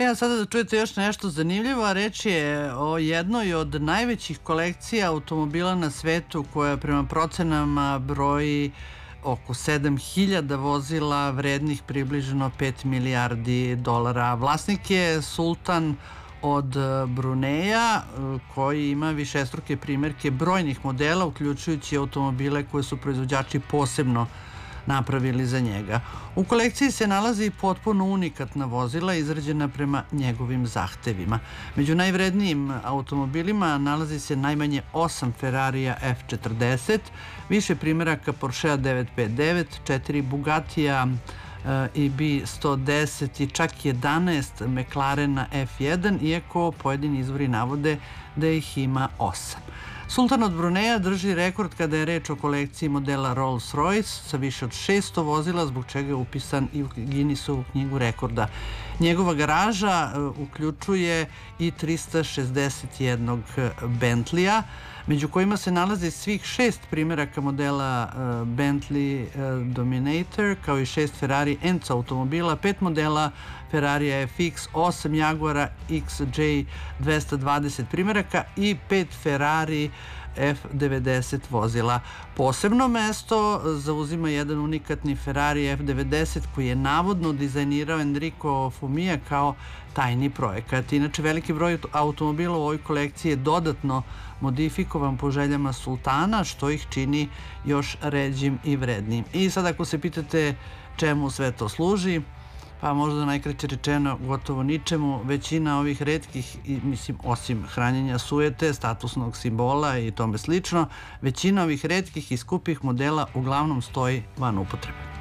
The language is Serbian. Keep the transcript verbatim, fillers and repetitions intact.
Evo sada da čujete još nešto zanimljivo, a reč je o jednoj od najvećih kolekcija automobila na svetu koja prema procenama broji oko sedam hiljada vozila vrednih približno pet milijardi dolara. Vlasnik je sultan od Bruneja koji ima višestruke primjerke brojnih modela, uključujući automobile koje su proizvođači posebno napravili za njega. U kolekciji se nalazi potpuno unikatna vozila izrađena prema njegovim zahtevima. Među najvrednijim automobilima nalazi se najmanje osam Ferrarija F četrdeset, više primjeraka Porschea devet pet devet, četiri Bugatija E B sto deset i čak jedanaest McLarena F jedan, iako pojedini izvori navode da ih ima osam. Sultan od Bruneja drži rekord kada je reč o kolekciji modela Rolls-Royce sa više od šesto vozila, zbog čega je upisan i u Guinnessovu knjigu rekorda. Njegova garaža uključuje i trista šezdeset jednog Bentleya, među kojima se nalazi svih šest primjeraka modela Bentley Dominator, kao i šest Ferrari Enzo automobila, pet modela Ferrarija F X, osam Jaguara X J dvesta dvadeset primjeraka i pet Ferrari F devedeset vozila. Posebno mesto zauzima jedan unikatni Ferrari F devedeset koji je navodno dizajnirao Enrico Fumija kao tajni projekat. Inače, veliki broj automobila u ovoj kolekciji je dodatno modifikovan po željama sultana, što ih čini još ređim i vrednijim. I sad ako se pitate čemu sve to služi, pa možda najkraće rečeno gotovo ničemu. Većina ovih retkih, mislim, osim hranjenja sujete, statusnog simbola i tome slično, većina ovih retkih i skupih modela uglavnom stoji van upotrebe.